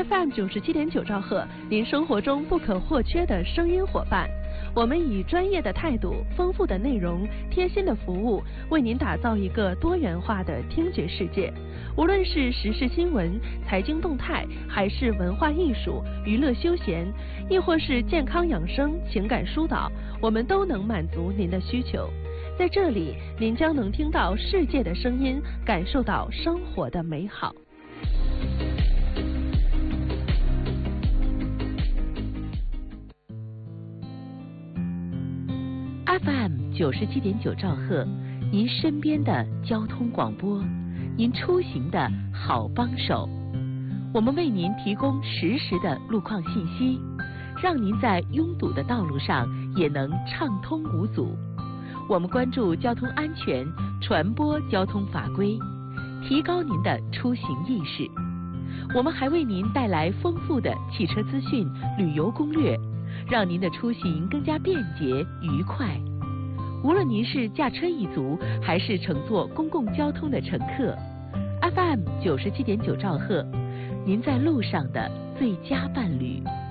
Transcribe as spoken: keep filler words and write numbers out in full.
F M 九十七点九兆赫，您生活中不可或缺的声音伙伴。我们以专业的态度、丰富的内容、贴心的服务，为您打造一个多元化的听觉世界。无论是时事新闻、财经动态，还是文化艺术、娱乐休闲，亦或是健康养生、情感疏导，我们都能满足您的需求。在这里，您将能听到世界的声音，感受到生活的美好。F M 九十七点九兆赫，您身边的交通广播，您出行的好帮手。我们为您提供实时的路况信息，让您在拥堵的道路上也能畅通无阻。我们关注交通安全，传播交通法规，提高您的出行意识。我们还为您带来丰富的汽车资讯、旅游攻略，让您的出行更加便捷愉快。无论您是驾车一族，还是乘坐公共交通的乘客， F M 九十七点九兆赫，您在路上的最佳伴侣。